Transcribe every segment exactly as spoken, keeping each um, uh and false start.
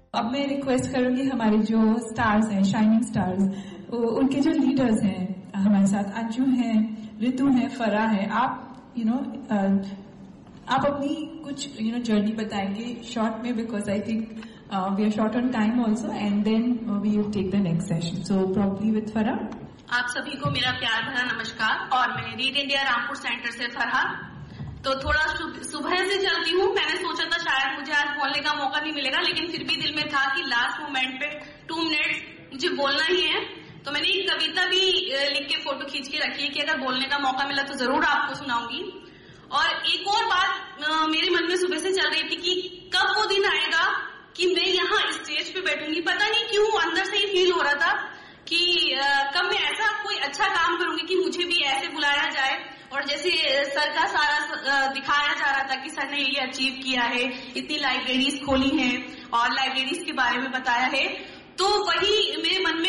अब मैं रिक्वेस्ट करूंगी हमारे जो स्टार्स हैं, शाइनिंग स्टार्स, उनके जो लीडर्स हैं हमारे साथ, अंजू हैं, ऋतु है, फरा है, आप यू you नो know, आप अपनी कुछ यू नो जर्नी बताएंगे शॉर्ट में, because I think we are short on time also, and then we will take the next session. So probably with फरा. आप सभी को मेरा प्यार भरा नमस्कार. और मैं रीड इंडिया रामपुर सेंटर से फरहा. तो थोड़ा सुबह से चलती हूँ. मैंने सोचा था शायद मुझे आज बोलने का मौका नहीं मिलेगा, लेकिन फिर भी दिल में था कि लास्ट मोमेंट पे टू मिनट्स मुझे बोलना ही है. तो मैंने एक कविता भी लिख के फोटो खींच के रखी है कि अगर बोलने का मौका मिला तो जरूर आपको सुनाऊंगी. और एक और बात मेरे मन में सुबह से चल रही थी कि कब वो दिन आएगा कि मैं यहाँ स्टेज पे बैठूंगी. पता नहीं क्यों अंदर से ही फील हो रहा था कि कब मैं ऐसा कोई अच्छा काम करूंगी कि मुझे भी ऐसे बुलाया जाए. और जैसे सर का सारा दिखाया जा रहा था कि सर ने ये अचीव किया है, इतनी लाइब्रेरीज खोली हैं और लाइब्रेरीज के बारे में बताया है, तो वही मेरे मन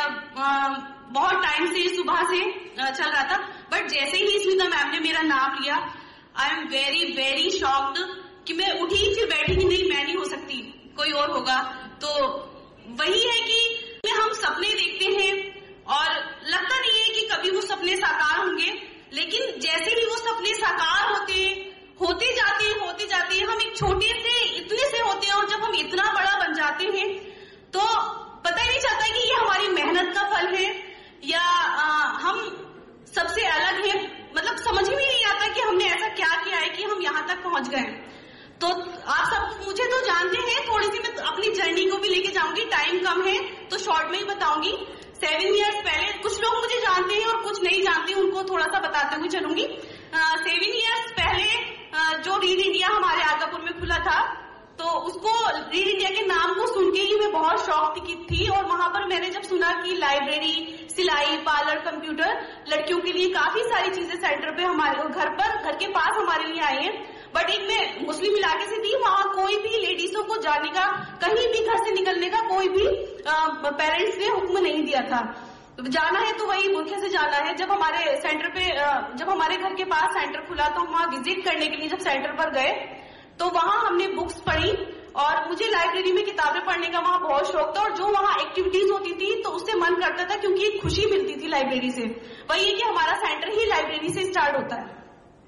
में बहुत टाइम से सुबह से चल रहा था. बट जैसे ही स्मिता मैम ने मेरा नाम लिया, I am very very shocked कि मैं उठी फिर बैठी कि नहीं, मैं नहीं हो सकती, कोई और होगा. तो वही है कि हम सपने देखते हैं और लगता नहीं है कि कभी वो सपने साकार होंगे, लेकिन जैसे ही वो सपने साकार होते होते जाते हैं होते जाते हैं हम एक छोटे से इतने से होते हैं, और जब हम इतना बड़ा बन जाते हैं तो पता ही नहीं चलता कि ये हमारी मेहनत का फल है या आ, हम सबसे अलग हैं. मतलब समझ में नहीं आता कि हमने ऐसा क्या किया है कि हम यहाँ तक पहुंच गए. तो आप सब मुझे तो जानते हैं, थोड़ी सी मैं अपनी जर्नी को भी लेके जाऊंगी. टाइम कम है तो शॉर्ट में ही बताऊंगी. सेवन इयर्स पहले, कुछ लोग मुझे जानते हैं और कुछ नहीं जानते, उनको थोड़ा सा बताते हुए चलूंगी. सेवन इयर्स पहले आ, जो रीड इंडिया हमारे आगापुर में खुला था, तो उसको रीड इंडिया के नाम को सुन के ही मैं बहुत शौक थी. और वहां पर मैंने जब सुना कि लाइब्रेरी, सिलाई, पार्लर, कंप्यूटर, लड़कियों के लिए काफी सारी चीजें सेंटर पे हमारे घर पर, घर के पास हमारे लिए आई है. बट एक मैं मुस्लिम इलाके से थी, वहां कोई भी लेडीजों को जाने का, कहीं भी घर से निकलने का कोई भी पेरेंट्स ने हुक्म नहीं दिया था. जाना है तो वही मुल्क से जाना है. जब हमारे सेंटर पे, जब हमारे घर के पास सेंटर खुला तो हम वहां विजिट करने के लिए जब सेंटर पर गए तो वहां हमने बुक्स पढ़ी. और मुझे लाइब्रेरी में किताबें पढ़ने का वहां बहुत शौक था. और जो वहां एक्टिविटीज होती थी तो उससे मन करता था, क्योंकि एक खुशी मिलती थी लाइब्रेरी से. वही है कि हमारा सेंटर ही लाइब्रेरी से स्टार्ट होता है.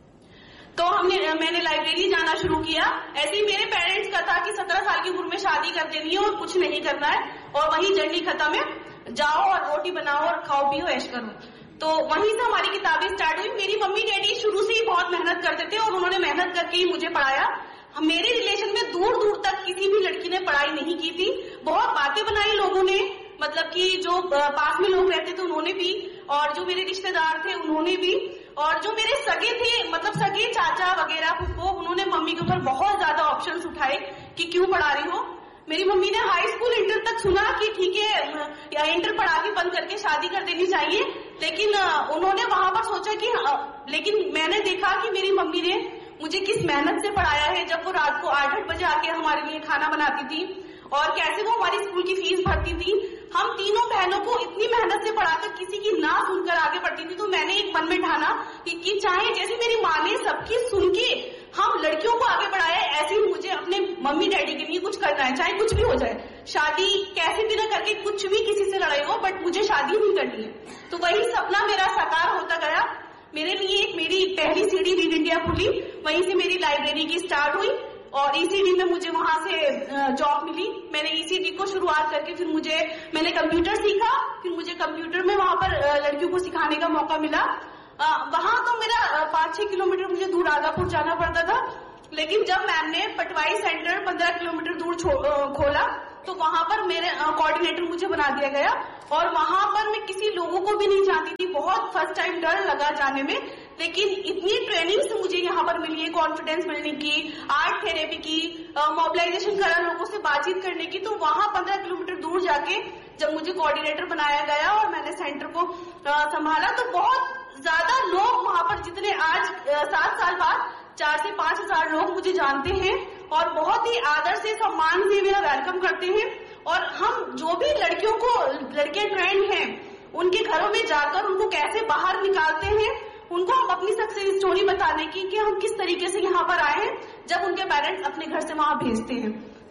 तो हमने मैंने लाइब्रेरी जाना शुरू किया. ऐसे ही मेरे पेरेंट्स का था कि सत्रह साल की उम्र में शादी कर देनी है और कुछ नहीं करना है, और वही जर्नी खत्म है, जाओ और रोटी बनाओ और खाओ पियो ऐश करो. तो वहीं से हमारी किताबें स्टार्ट हुई. मेरी मम्मी डैडी शुरू से ही बहुत मेहनत करते थे और उन्होंने मेहनत करके ही मुझे पढ़ाया. मेरे रिलेशन में दूर दूर तक किसी भी लड़की ने पढ़ाई नहीं की थी. बहुत बातें बनाई लोगों ने, मतलब कि जो पास में लोग रहते थे उन्होंने भी, और जो मेरे रिश्तेदार थे उन्होंने भी, और जो मेरे सगे थे, मतलब सगे चाचा वगैरह फुफ्फो, उन्होंने मम्मी के ऊपर बहुत ज्यादा ऑप्शंस उठाए कि क्यों पढ़ा रही हो. मेरी मम्मी ने हाई स्कूल, इंटर तक सुना कि ठीक है या इंटर पढ़ा के बंद करके शादी कर देनी चाहिए, लेकिन उन्होंने वहां पर सोचा कि, लेकिन मैंने देखा कि मेरी मम्मी ने मुझे किस मेहनत से पढ़ाया है. जब वो रात को आठ आठ बजे आके हमारे लिए खाना बनाती थी और कैसे वो हमारी स्कूल की फीस भरती थी. हम तीनों बहनों को इतनी मेहनत से पढ़ाकर किसी की ना सुनकर आगे बढ़ती थी. तो मैंने एक मन में ठाना कि, कि चाहे जैसे मेरी माँ ने सबकी सुन के हम लड़कियों को आगे बढ़ाया, ऐसे ही मुझे अपने मम्मी डैडी के लिए कुछ करना है, चाहे कुछ भी हो जाए. शादी कैसे भी ना करके, कुछ भी किसी से लड़ाई हो, बट मुझे शादी नहीं करनी है. तो वही सपना मेरा साकार होता गया. मेरे लिए एक मेरी पहली सीढ़ी रीड इंडिया खुली, वहीं से मेरी लाइब्रेरी की स्टार्ट हुई. और ईसीडी में मुझे वहां से जॉब मिली. मैंने ईसीडी को शुरुआत करके फिर मुझे मैंने कंप्यूटर सीखा. फिर मुझे कंप्यूटर में वहां पर लड़कियों को सिखाने का मौका मिला. वहां तो मेरा पांच छह किलोमीटर मुझे दूर आगापुर जाना पड़ता था, लेकिन जब मैम ने पटवाई सेंटर पंद्रह किलोमीटर दूर खोला तो वहां पर मेरे कोऑर्डिनेटर मुझे बना दिया गया. और वहां पर मैं किसी लोगों को भी नहीं जानती थी. बहुत फर्स्ट टाइम डर लगा जाने में, लेकिन इतनी ट्रेनिंग्स मुझे यहाँ पर मिली है, कॉन्फिडेंस बिल्डिंग की, आर्ट थेरेपी की, मोबिलाइजेशन करा, लोगों से बातचीत करने की. तो वहां पंद्रह किलोमीटर दूर जाके जब मुझे कोऑर्डिनेटर बनाया गया और मैंने सेंटर को संभाला, तो बहुत ज्यादा लोग वहां पर, जितने आज सात साल बाद चार से पांच हजार लोग मुझे जानते हैं और बहुत ही आदर से, सम्मान से मेरा वेलकम करते हैं. और हम जो भी लड़कियों को, लड़कियां ट्रेंड हैं, उनके घरों में जाकर उनको कैसे बाहर निकालते हैं, उनको हम अपनी सक्सेस स्टोरी बताने की कि हम किस तरीके से यहाँ पर आए हैं, जब उनके पेरेंट्स अपने घर से वहां भेजते हैं.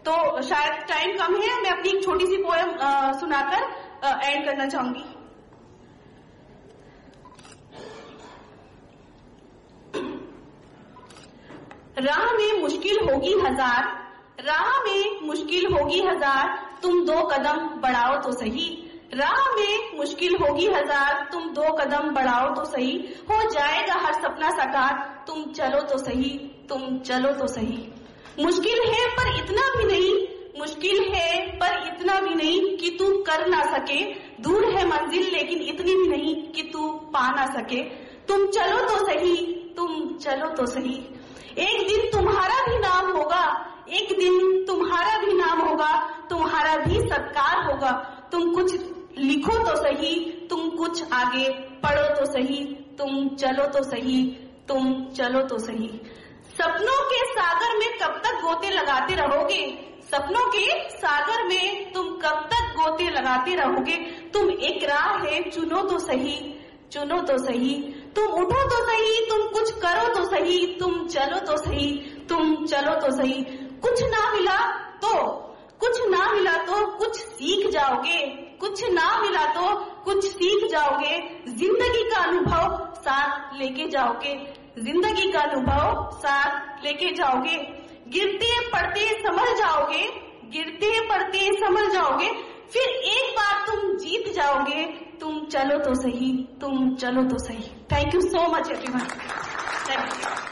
तो शायद टाइम कम है, मैं अपनी एक छोटी सी पोएम सुनाकर एंड करना चाहूंगी। राह में मुश्किल होगी हजार, राह में मुश्किल होगी हजार, तुम दो कदम बढ़ाओ तो सही। राह में मुश्किल होगी हजार, तुम दो कदम बढ़ाओ तो सही। हो जाएगा हर सपना साकार, तुम चलो तो सही, तुम चलो तो सही। मुश्किल है पर इतना भी नहीं, मुश्किल है पर इतना भी नहीं कि तू कर ना सके। दूर है मंजिल लेकिन इतनी भी नहीं कि तू पा ना सके। तुम चलो तो सही, तुम चलो तो सही। एक दिन तुम्हारा भी नाम होगा, एक दिन तुम्हारा भी नाम होगा, तुम्हारा भी सत्कार होगा। तुम कुछ लिखो तो सही, तुम कुछ आगे पढ़ो तो सही, तुम चलो तो सही, तुम चलो तो सही। सपनों के सागर में कब तक गोते लगाते रहोगे, सपनों के सागर में तुम कब तक गोते लगाते रहोगे। तुम एक राह है चुनो तो सही, चुनो तो सही। तुम उठो तो सही, तुम कुछ करो तो सही, तुम चलो तो सही, तुम चलो तो सही। कुछ ना मिला तो कुछ ना मिला तो कुछ सीख जाओगे, कुछ ना मिला तो कुछ सीख जाओगे। जिंदगी का अनुभव साथ लेके जाओगे, जिंदगी का अनुभव साथ लेके जाओगे। गिरते पड़ते समझ जाओगे, गिरते पड़ते समझ जाओगे। फिर एक बार तुम जीत जाओगे, तुम चलो तो सही, तुम चलो तो सही। Thank you so much everyone. Thank you.